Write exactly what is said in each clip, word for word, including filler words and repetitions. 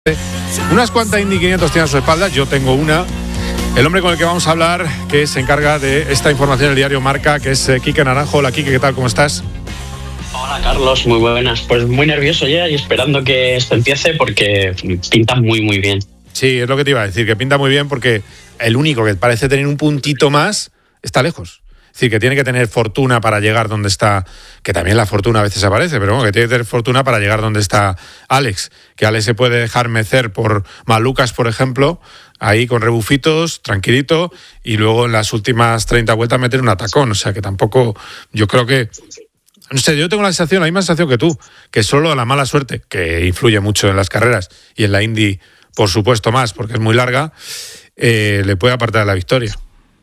Unas cuantas Indy quinientos tiene a su espalda, yo tengo una. El hombre con el que vamos a hablar, que se encarga de esta información del diario Marca, que es eh, Quique Naranjo. Hola Quique, ¿qué tal? ¿Cómo estás? Hola Carlos, muy buenas. Pues muy nervioso ya y esperando que esto empiece porque pinta muy muy bien. Sí, es lo que te iba a decir, que pinta muy bien porque el único que parece tener un puntito más está lejos. Es decir, que tiene que tener fortuna para llegar donde está, que también la fortuna a veces aparece, pero bueno, que tiene que tener fortuna para llegar donde está Alex, que Alex se puede dejar mecer por Malucas, por ejemplo, ahí con rebufitos, tranquilito, y luego en las últimas treinta vueltas meter un atacón, o sea que tampoco, yo creo que, no sé, yo tengo la sensación, la misma sensación que tú, que solo la mala suerte, que influye mucho en las carreras, y en la Indy, por supuesto más, porque es muy larga, eh, le puede apartar de la victoria.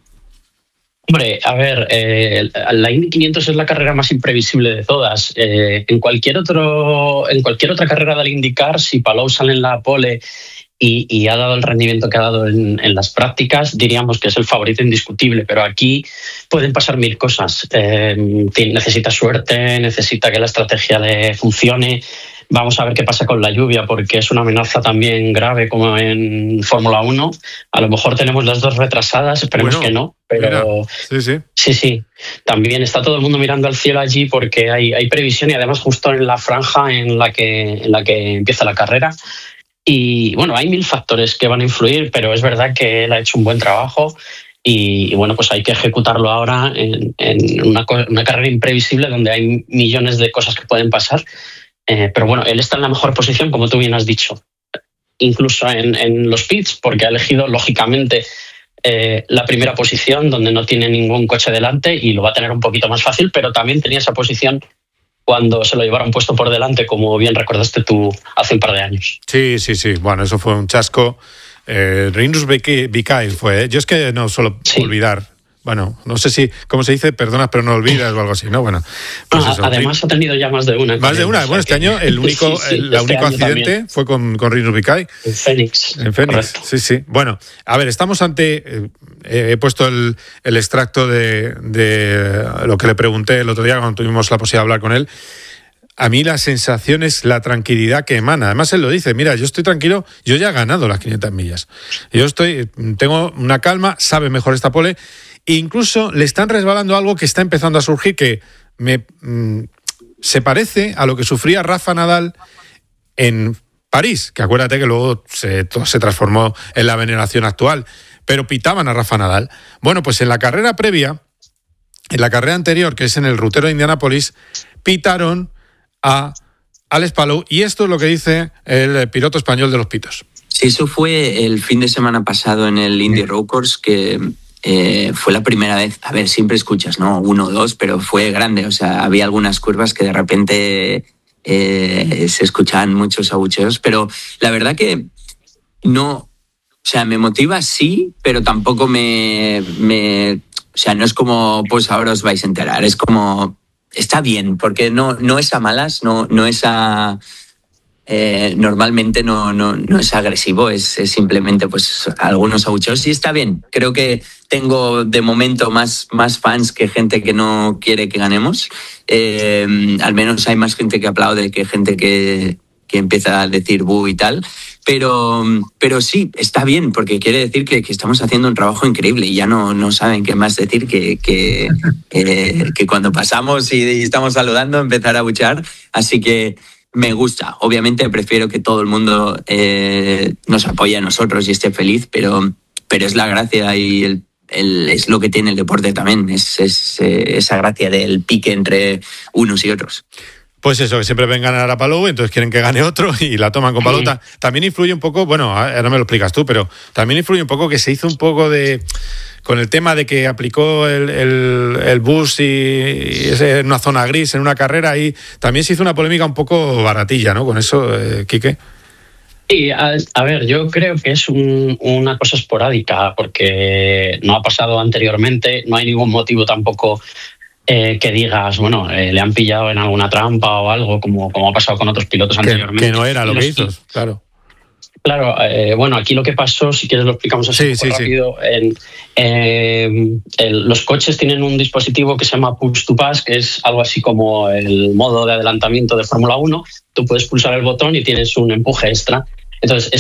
Hombre, a ver, eh, la Indy quinientos es la carrera más imprevisible de todas. Eh, en cualquier otro, en cualquier otra carrera del IndyCar, si Palou sale en la pole y, y ha dado el rendimiento que ha dado en, en las prácticas, diríamos que es el favorito indiscutible. Pero aquí pueden pasar mil cosas. Eh, necesita suerte, necesita que la estrategia le funcione. Vamos a ver qué pasa con la lluvia, porque es una amenaza también grave como en Fórmula uno. A lo mejor tenemos las dos retrasadas, esperemos bueno, que no. Pero sí, sí. sí, sí. También está todo el mundo mirando al cielo allí porque hay, hay previsión y además justo en la franja en la que, en la que empieza la carrera. Y bueno, hay mil factores que van a influir, pero es verdad que él ha hecho un buen trabajo. Y, y bueno, pues hay que ejecutarlo ahora en, en una, una carrera imprevisible donde hay millones de cosas que pueden pasar. Eh, pero bueno, él está en la mejor posición, como tú bien has dicho, incluso en, en los pits, porque ha elegido, lógicamente, eh, la primera posición, donde no tiene ningún coche delante y lo va a tener un poquito más fácil, pero también tenía esa posición cuando se lo llevaron puesto por delante, como bien recordaste tú hace un par de años. Sí, sí, sí. Bueno, eso fue un chasco. Eh, Rinus Vikai fue. ¿eh? Yo es que no suelo sí. olvidar. Bueno, no sé si, ¿cómo se dice? Perdonas, pero no olvidas o algo así, ¿no? Bueno, pues ah, eso. Además ha tenido ya más de una. Más de una. Bueno, este año el único, sí, sí, el este único accidente también fue con, con Rinus Vikai. En Phoenix. En Phoenix, correcto. Sí, sí. Bueno, a ver, estamos ante... Eh, he puesto el, el extracto de, de lo que le pregunté el otro día cuando tuvimos la posibilidad de hablar con él. A mí la sensación es la tranquilidad que emana. Además, él lo dice, mira, yo estoy tranquilo, yo ya he ganado las quinientas millas. Yo estoy, tengo una calma, sabe mejor esta pole. E incluso le están resbalando algo que está empezando a surgir que me mmm, se parece a lo que sufría Rafa Nadal en París, que acuérdate que luego se, todo se transformó en la veneración actual, pero pitaban a Rafa Nadal. Bueno, pues en la carrera previa, en la carrera anterior, que es en el rutero de Indianápolis, pitaron a Alex Palou, y esto es lo que dice el piloto español de los pitos. Sí, eso fue el fin de semana pasado en el Indy Road Course, que eh, fue la primera vez, a ver, siempre escuchas, ¿no? Uno o dos, pero fue grande, o sea, había algunas curvas que de repente eh, se escuchaban muchos abucheos, pero la verdad que no, o sea, me motiva sí, pero tampoco me, me, o sea, no es como, pues ahora os vais a enterar, es como... Está bien, porque no, no es a malas, no, no es a... Eh, normalmente no, no, no es agresivo, es, es simplemente pues algunos abucheos. Sí, está bien. Creo que tengo de momento más, más fans que gente que no quiere que ganemos. Eh, al menos hay más gente que aplaude que gente que, que empieza a decir bu y tal. Pero, pero sí, está bien, porque quiere decir que, que estamos haciendo un trabajo increíble y ya no, no saben qué más decir que, que, eh, que cuando pasamos y, y estamos saludando empezar a abuchear. Así que me gusta. Obviamente prefiero que todo el mundo eh, nos apoye a nosotros y esté feliz, pero, pero es la gracia y el, el, es lo que tiene el deporte también, es, es eh, esa gracia del pique entre unos y otros. Pues eso, que siempre ven ganar a Palou, entonces quieren que gane otro y la toman con palota. También influye un poco, bueno, ahora me lo explicas tú, pero también influye un poco que se hizo un poco de... Con el tema de que aplicó el, el, el bus y, y ese, en una zona gris, en una carrera, y también se hizo una polémica un poco baratilla, ¿no? Con eso, eh, Quique. Sí, a, a ver, yo creo que es un, una cosa esporádica, porque no ha pasado anteriormente, no hay ningún motivo tampoco... Eh, que digas, bueno, eh, le han pillado en alguna trampa o algo, como, como ha pasado con otros pilotos que, anteriormente. Que no era lo Los, que hizo, claro. Claro, eh, bueno, aquí lo que pasó, si quieres lo explicamos así sí, un poco sí, rápido. Sí. En, eh, el, los coches tienen un dispositivo que se llama Push to Pass, que es algo así como el modo de adelantamiento de Fórmula uno. Tú puedes pulsar el botón y tienes un empuje extra. Entonces,